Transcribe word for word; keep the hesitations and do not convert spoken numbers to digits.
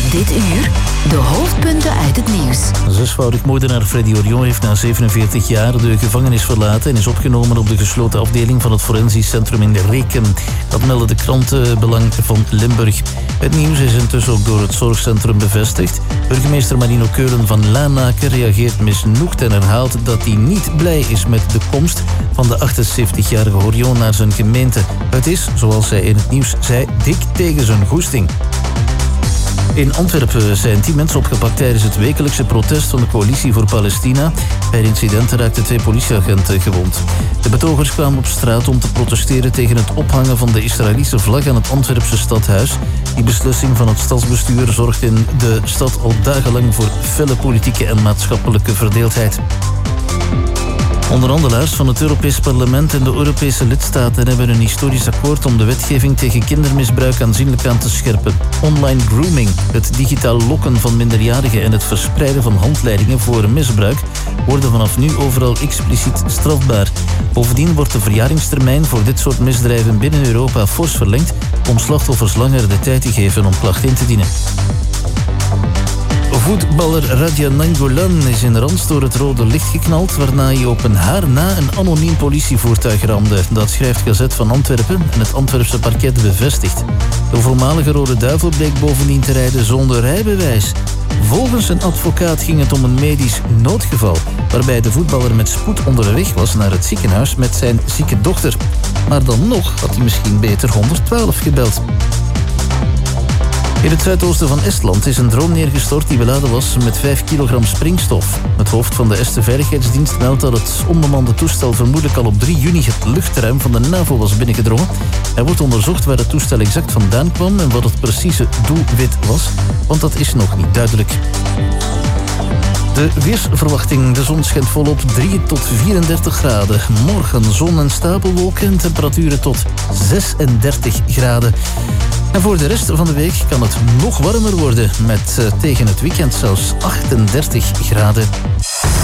Dit uur de hoofdpunten uit het nieuws. Zesvoudig moordenaar Freddy Orion heeft na zevenenveertig jaar de gevangenis verlaten en is opgenomen op de gesloten afdeling van het Forensisch Centrum in Reken. Dat meldde de krantenbelang van Limburg. Het nieuws is intussen ook door het zorgcentrum bevestigd. Burgemeester Marino Keulen van Lanaken reageert misnoegd en herhaalt dat hij niet blij is met de komst van de achtenzeventigjarige Orion naar zijn gemeente. Het is, zoals zij in het nieuws zei, dik tegen zijn goesting. In Antwerpen zijn tien mensen opgepakt tijdens het wekelijkse protest van de Coalitie voor Palestina. Bij het incident raakten twee politieagenten gewond. De betogers kwamen op straat om te protesteren tegen het ophangen van de Israëlische vlag aan het Antwerpse stadhuis. Die beslissing van het stadsbestuur zorgt in de stad al dagenlang voor felle politieke en maatschappelijke verdeeldheid. Onderhandelaars van het Europees Parlement en de Europese lidstaten hebben een historisch akkoord om de wetgeving tegen kindermisbruik aanzienlijk aan te scherpen. Online grooming, het digitaal lokken van minderjarigen en het verspreiden van handleidingen voor misbruik worden vanaf nu overal expliciet strafbaar. Bovendien wordt de verjaringstermijn voor dit soort misdrijven binnen Europa fors verlengd om slachtoffers langer de tijd te geven om klacht in te dienen. Voetballer Radja Nainggolan is in Rans door het rode licht geknald, waarna hij op een haar na een anoniem politievoertuig ramde. Dat schrijft Gazet van Antwerpen en het Antwerpse parket bevestigt. De voormalige Rode Duivel bleek bovendien te rijden zonder rijbewijs. Volgens een advocaat ging het om een medisch noodgeval, waarbij de voetballer met spoed onderweg was naar het ziekenhuis met zijn zieke dochter. Maar dan nog had hij misschien beter honderdtwaalf gebeld. In het zuidoosten van Estland is een drone neergestort die beladen was met vijf kilogram springstof. Het hoofd van de Estse Veiligheidsdienst meldt dat het onbemande toestel vermoedelijk al op drie juni het luchtruim van de NAVO was binnengedrongen. Er wordt onderzocht waar het toestel exact vandaan kwam en wat het precieze doelwit was, want dat is nog niet duidelijk. De weersverwachting. De zon schijnt volop, drie tot vierendertig graden. Morgen zon en stapelwolken en temperaturen tot zesendertig graden. En voor de rest van de week kan het nog warmer worden, met uh, tegen het weekend zelfs achtendertig graden.